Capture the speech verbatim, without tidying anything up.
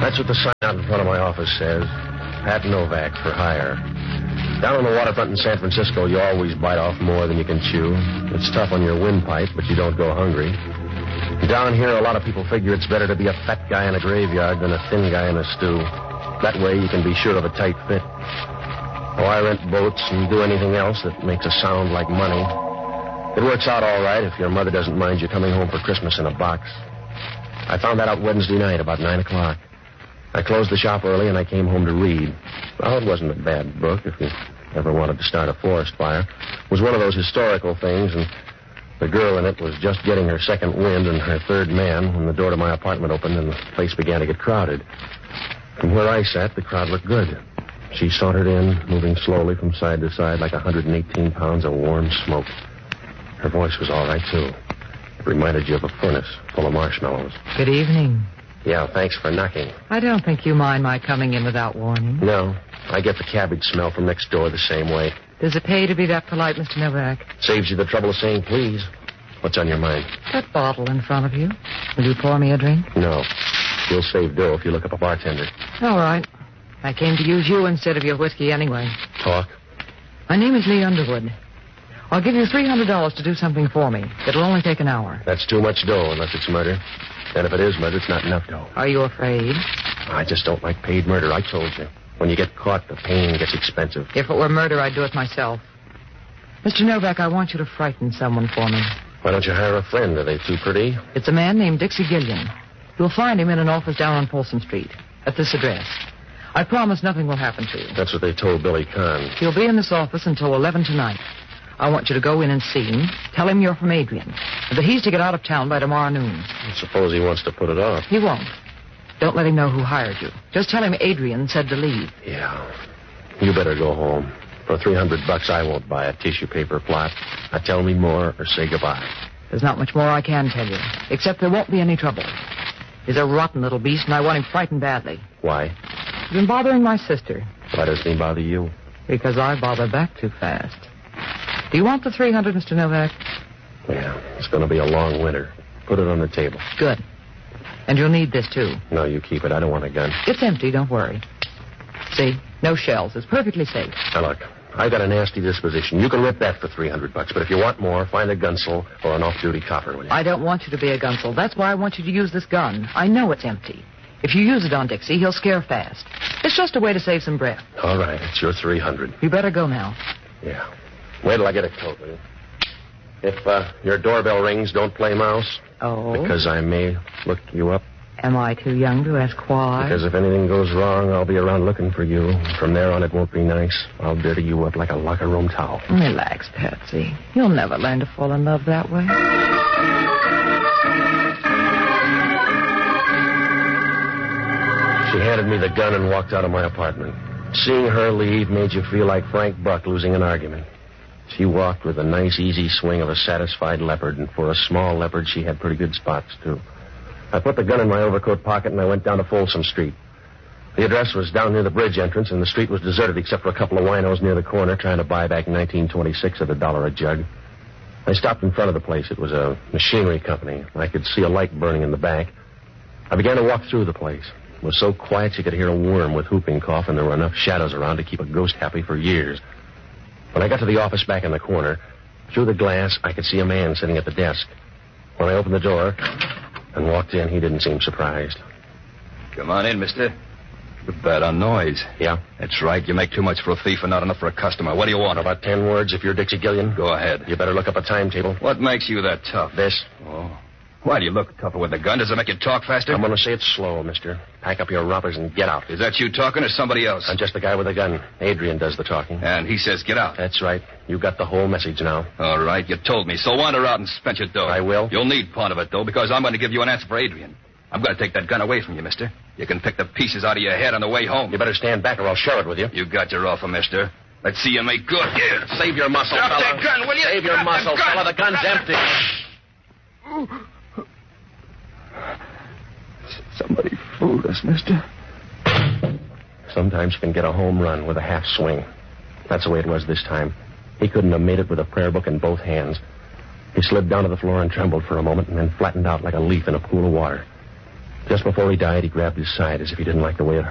That's what the sign out in front of my office says. Pat Novak for hire. Down on the waterfront in San Francisco, you always bite off more than you can chew. It's tough on your windpipe, but you don't go hungry. Down here, a lot of people figure it's better to be a fat guy in a graveyard than a thin guy in a stew. That way you can be sure of a tight fit. Oh, I rent boats and do anything else that makes a sound like money. It works out all right if your mother doesn't mind you coming home for Christmas in a box. I found that out Wednesday night about nine o'clock. I closed the shop early and I came home to read. Well, it wasn't a bad book if you ever wanted to start a forest fire. It was one of those historical things, and the girl in it was just getting her second wind and her third man when the door to my apartment opened and the place began to get crowded. From where I sat, the crowd looked good. She sauntered in, moving slowly from side to side like one hundred eighteen pounds of warm smoke. Her voice was all right, too. It reminded you of a furnace full of marshmallows. Good evening. Yeah, thanks for knocking. I don't think you mind my coming in without warning. No, I get the cabbage smell from next door the same way. Does it pay to be that polite, Mister Novak? Saves you the trouble of saying please. What's on your mind? That bottle in front of you. Will you pour me a drink? No. You'll save dough if you look up a bartender. All right. I came to use you instead of your whiskey anyway. Talk. My name is Lee Underwood. I'll give you three hundred dollars to do something for me. It'll only take an hour. That's too much dough unless it's murder. And if it is murder, it's not enough dough. Are you afraid? I just don't like paid murder, I told you. When you get caught, the pain gets expensive. If it were murder, I'd do it myself. Mister Novak, I want you to frighten someone for me. Why don't you hire a friend? Are they too pretty? It's a man named Dixie Gillian. You'll find him in an office down on Folsom Street, at this address. I promise nothing will happen to you. That's what they told Billy Kahn. He'll be in this office until eleven tonight. I want you to go in and see him. Tell him you're from Adrian, and that he's to get out of town by tomorrow noon. Suppose he wants to put it off. He won't. Don't let him know who hired you. Just tell him Adrian said to leave. Yeah. You better go home. For three hundred bucks, I won't buy a tissue paper plot. Now tell me more or say goodbye. There's not much more I can tell you, except there won't be any trouble. He's a rotten little beast, and I want him frightened badly. Why? He's been bothering my sister. Why doesn't he bother you? Because I bother back too fast. Do you want the three hundred, Mister Novak? Yeah, it's going to be a long winter. Put it on the table. Good. And you'll need this, too. No, you keep it. I don't want a gun. It's empty, don't worry. See? No shells. It's perfectly safe. Now, look, I got a nasty disposition. You can rip that for three hundred bucks, but if you want more, find a gunsel or an off-duty copper, will you? I don't want you to be a gunsel. That's why I want you to use this gun. I know it's empty. If you use it on Dixie, he'll scare fast. It's just a way to save some breath. All right, it's your three hundred. You better go now. Yeah. Wait till I get a coat, will you? If uh, your doorbell rings, don't play mouse. Oh? Because I may look you up. Am I too young to ask why? Because if anything goes wrong, I'll be around looking for you. From there on, it won't be nice. I'll dirty you up like a locker room towel. Relax, Patsy. You'll never learn to fall in love that way. She handed me the gun and walked out of my apartment. Seeing her leave made you feel like Frank Buck losing an argument. She walked with a nice, easy swing of a satisfied leopard, and for a small leopard, she had pretty good spots, too. I put the gun in my overcoat pocket, and I went down to Folsom Street. The address was down near the bridge entrance, and the street was deserted except for a couple of winos near the corner trying to buy back nineteen twenty-six at a dollar a jug. I stopped in front of the place. It was a machinery company. I could see a light burning in the back. I began to walk through the place. It was so quiet you could hear a worm with whooping cough, and there were enough shadows around to keep a ghost happy for years. When I got to the office back in the corner, through the glass, I could see a man sitting at the desk. When I opened the door and walked in, he didn't seem surprised. Come on in, mister. You're bad on noise. Yeah? That's right. You make too much for a thief and not enough for a customer. What do you want? About ten words if you're Dixie Gillian. Go ahead. You better look up a timetable. What makes you that tough? This. Oh. Why do you look tougher with the gun? Does it make you talk faster? I'm going to say it slow, mister. Pack up your rompers and get out. Is that you talking or somebody else? I'm just the guy with the gun. Adrian does the talking. And he says get out. That's right. You got the whole message now. All right, you told me. So wander out and spend your dough. I will. You'll need part of it, though, because I'm going to give you an answer for Adrian. I'm going to take that gun away from you, mister. You can pick the pieces out of your head on the way home. You better stand back or I'll share it with you. You got your offer, mister. Let's see you make good. Here. Save your muscle, Drop fella. that gun, will you? Save your Drop muscle, the gun. fella. The gun's empty. Somebody fooled us, mister. Sometimes you can get a home run with a half swing. That's the way it was this time. He couldn't have made it with a prayer book in both hands. He slid down to the floor and trembled for a moment and then flattened out like a leaf in a pool of water. Just before he died, he grabbed his side as if he didn't like the way it